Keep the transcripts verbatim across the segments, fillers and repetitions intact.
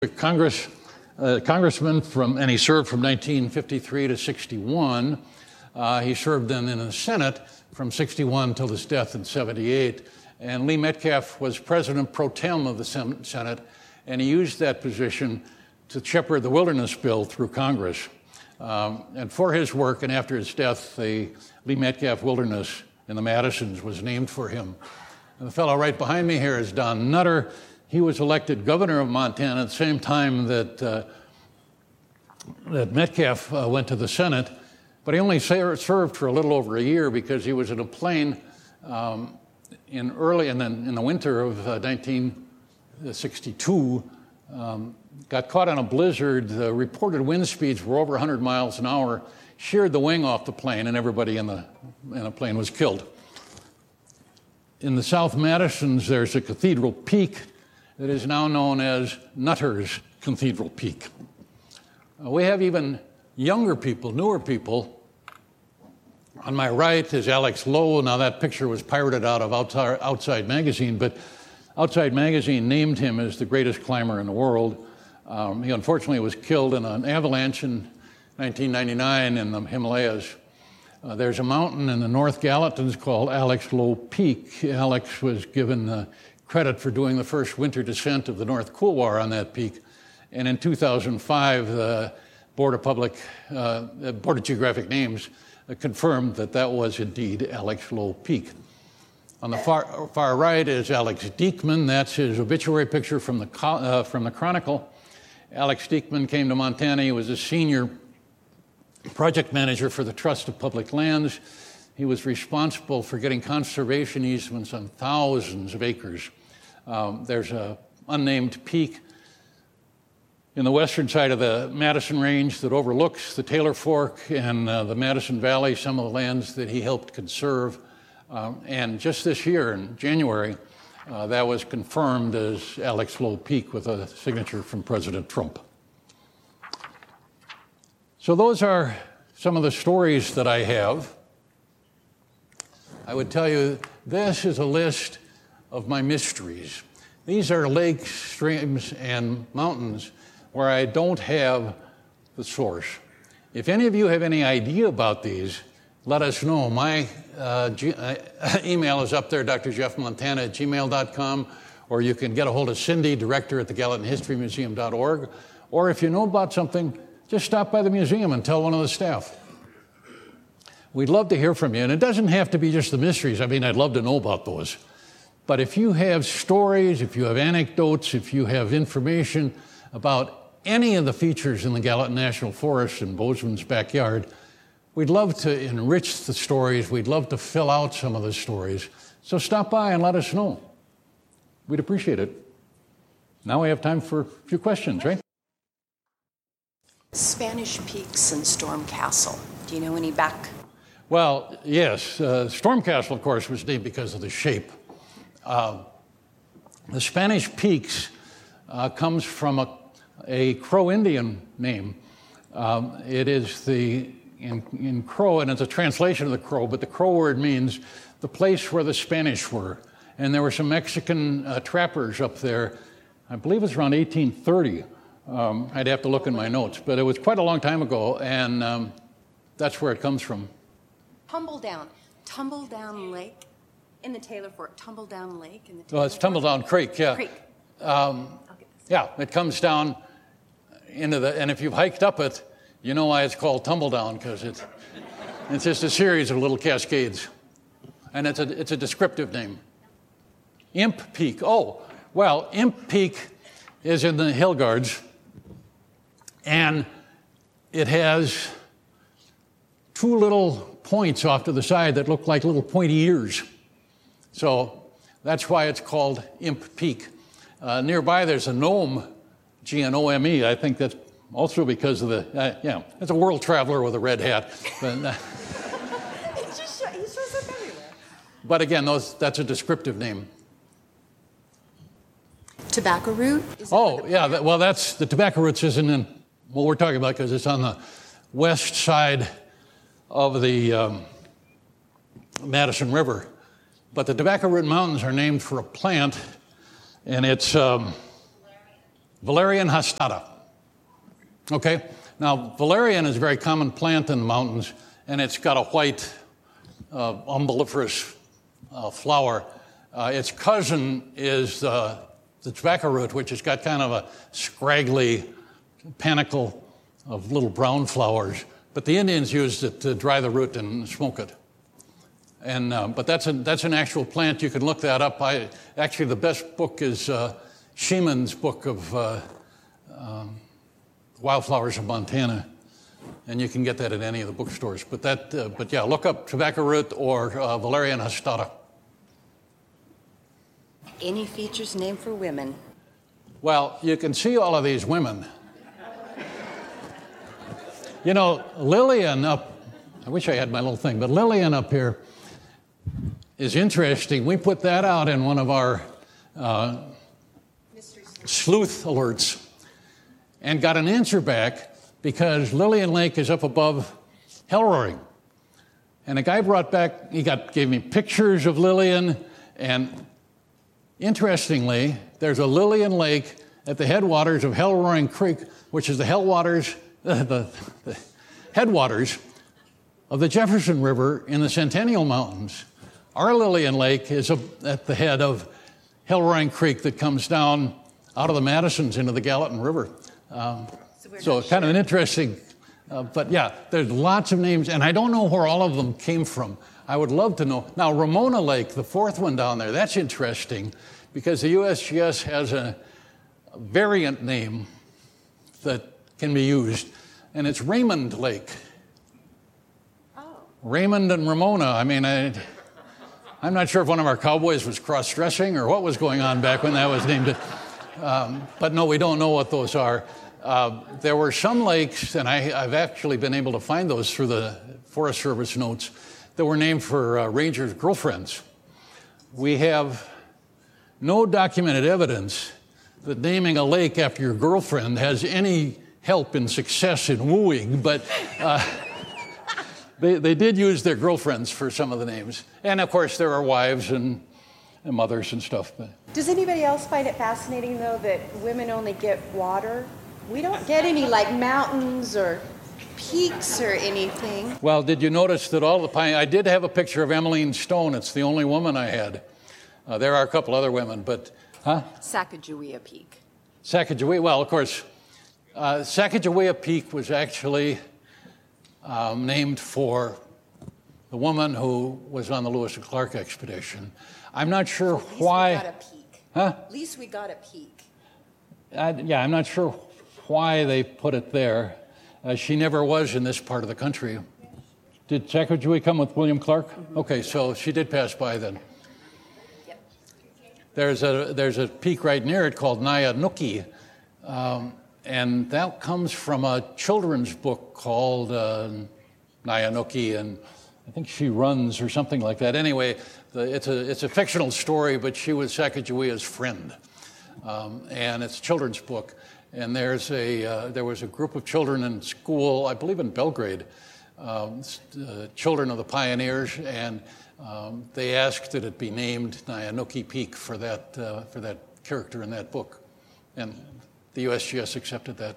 Congress, uh, congressman from, and he served from nineteen fifty-three to sixty-one. Uh, he served then in the Senate from sixty-one till his death in seventy-eight. And Lee Metcalf was president pro tem of the Senate, and he used that position to shepherd the wilderness bill through Congress. Um, and for his work, and after his death, the Lee Metcalf Wilderness in the Madisons was named for him. And the fellow right behind me here is Don Nutter. He was elected governor of Montana at the same time that, uh, that Metcalf uh, went to the Senate, but he only served for a little over a year because he was in a plane um, in early in the, in the winter of uh, nineteen sixty-two, um, got caught in a blizzard. The reported wind speeds were over one hundred miles an hour, sheared the wing off the plane, and everybody in the, in the plane was killed. In the South Madisons, there's a cathedral peak that is now known as Nutter's Cathedral Peak. Uh, we have even younger people, newer people. On my right is Alex Lowe. Now that picture was pirated out of Outside, Outside Magazine, but Outside Magazine named him as the greatest climber in the world. Um, he unfortunately was killed in an avalanche in nineteen ninety-nine in the Himalayas. Uh, there's a mountain in the North Gallatins called Alex Lowe Peak. Alex was given uh, credit for doing the first winter descent of the North Couloir on that peak. And in two thousand five, the Board of Public, uh, Board of Geographic Names uh, confirmed that that was indeed Alex Lowe Peak. On the far, far right is Alex Diekman. That's his obituary picture from the, uh, from the Chronicle. Alex Diekman came to Montana. He was a senior project manager for the Trust of Public Lands. He was responsible for getting conservation easements on thousands of acres. Um, there's an unnamed peak in the western side of the Madison Range that overlooks the Taylor Fork and uh, the Madison Valley, some of the lands that he helped conserve. Um, and just this year, in January, uh, that was confirmed as Alex Lowe Peak with a signature from President Trump. So those are some of the stories that I have. I would tell you, this is a list of my mysteries. These are lakes, streams, and mountains where I don't have the source. If any of you have any idea about these, let us know. My uh, G- uh, email is up there, d r jeff montana at gmail dot com, or you can get a hold of Cindy, director at the Gallatin History Museum dot org. Or if you know about something, just stop by the museum and tell one of the staff. We'd love to hear from you, and it doesn't have to be just the mysteries. I mean, I'd love to know about those. But if you have stories, if you have anecdotes, if you have information about any of the features in the Gallatin National Forest in Bozeman's backyard, we'd love to enrich the stories. We'd love to fill out some of the stories. So stop by and let us know. We'd appreciate it. Now we have time for a few questions, right? Spanish Peaks and Storm Castle. Do you know any back? Well, yes. Uh, Storm Castle, of course, was named because of the shape. Uh, the Spanish Peaks uh, comes from a, a Crow Indian name. Um, it is the, in, in Crow, and it's a translation of the Crow, but the Crow word means the place where the Spanish were. And there were some Mexican uh, trappers up there, I believe it was around eighteen thirty. Um, I'd have to look in my notes, but it was quite a long time ago, and um, that's where it comes from. Tumbledown. Tumbledown Lake in the Taylor Fork. Tumbledown Lake in the Taylor Well, it's Tumbledown Creek, yeah. Creek. Um, yeah, it comes down into the, and if you've hiked up it, you know why it's called Tumbledown, because it's, it's just a series of little cascades. And it's a, it's a descriptive name. Imp Peak. Oh, well, Imp Peak is in the Hillgards, and it has two little points off to the side that look like little pointy ears. So that's why it's called Imp Peak. Uh, nearby there's a Nome, G N O M E. I think that's also because of the, uh, yeah, it's a world traveler with a red hat. But, uh, It just show, he shows up everywhere. But again, those, that's a descriptive name. Tobacco Root? Is Oh, yeah, that, well, that's, the Tobacco Roots isn't in what we're talking about because it's on the west side of the um, Madison River. But the Tobacco Root Mountains are named for a plant, and it's um, Valerian hastata. Okay? Now, valerian is a very common plant in the mountains, and it's got a white uh, umbelliferous uh, flower. Uh, its cousin is uh, the tobacco root, which has got kind of a scraggly panicle of little brown flowers. But the Indians used it to dry the root and smoke it. And uh, but that's, a, that's an actual plant. You can look that up. I, actually, the best book is uh, Scheeman's book of uh, um, Wildflowers of Montana. And you can get that at any of the bookstores. But, that, uh, but yeah, look up tobacco root or uh, Valerian hastata. Any features named for women? Well, you can see all of these women. You know, Lillian up, I wish I had my little thing, but Lillian up here is interesting. We put that out in one of our uh, sleuth alerts and got an answer back because Lillian Lake is up above Hellroaring. And a guy brought back, he got gave me pictures of Lillian, and interestingly, there's a Lillian Lake at the headwaters of Hellroaring Creek, which is the headwaters, the, the, the headwaters of the Jefferson River in the Centennial Mountains. Our Lillian Lake is at the head of Hellroaring Creek that comes down out of the Madisons into the Gallatin River. Um, so so kind sure. of an interesting, uh, but yeah, there's lots of names, and I don't know where all of them came from. I would love to know. Now, Ramona Lake, the fourth one down there, that's interesting because the U S G S has a, a variant name that can be used, and it's Raymond Lake. Oh. Raymond and Ramona. I mean, I, I'm not sure if one of our cowboys was cross-dressing or what was going on back when that was named. Um, but no, we don't know what those are. Uh, there were some lakes, and I, I've actually been able to find those through the Forest Service notes, that were named for uh, rangers' girlfriends. We have no documented evidence that naming a lake after your girlfriend has any help in success in wooing, but uh, they, they did use their girlfriends for some of the names. And of course, there are wives and, and mothers and stuff. But. Does anybody else find it fascinating, though, that women only get water? We don't get any, like, mountains or peaks or anything. Well, did you notice that all the pine... I did have a picture of Emmeline Stone. It's the only woman I had. Uh, there are a couple other women, but... Huh? Sacagawea Peak. Sacagawea, well, of course, uh, Sacagawea Peak was actually um, named for the woman who was on the Lewis and Clark expedition. I'm not sure so at least why... we got a peak. Huh? At least we got a peak. I, yeah, I'm not sure why they put it there. Uh, she never was in this part of the country. Did Sacagawea come with William Clark? Mm-hmm. Okay, so she did pass by then. Yep. There's a there's a peak right near it called Nyanuki, um, and that comes from a children's book called uh, Nyanuki, and I think She Runs or something like that. Anyway, the, it's a it's a fictional story, but she was Sacagawea's friend, um, and it's a children's book. And there's a uh, there was a group of children in school, I believe in Belgrade, um, uh, children of the pioneers, and um, they asked that it be named Nyanuki Peak for that uh, for that character in that book, and the U S G S accepted that.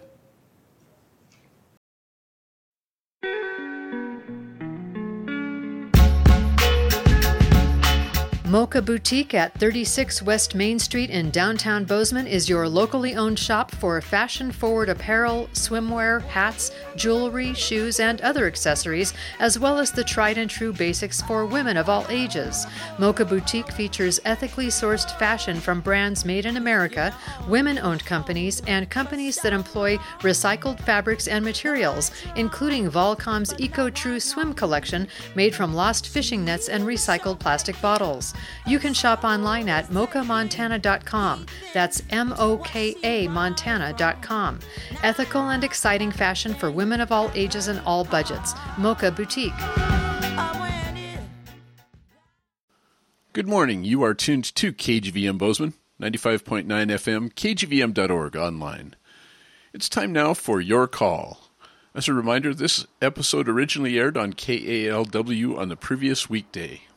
Mocha Boutique at thirty-six West Main Street in downtown Bozeman is your locally owned shop for fashion-forward apparel, swimwear, hats, jewelry, shoes, and other accessories, as well as the tried-and-true basics for women of all ages. Mocha Boutique features ethically sourced fashion from brands made in America, women-owned companies, and companies that employ recycled fabrics and materials, including Volcom's Eco-True Swim collection made from lost fishing nets and recycled plastic bottles. You can shop online at mocha montana dot com. That's M O K A Montana dot com. Ethical and exciting fashion for women of all ages and all budgets. Mocha Boutique. Good morning. You are tuned to K G V M Bozeman, ninety-five point nine F M, K G V M dot org online. It's time now for your call. As a reminder, this episode originally aired on K A L W on the previous weekday.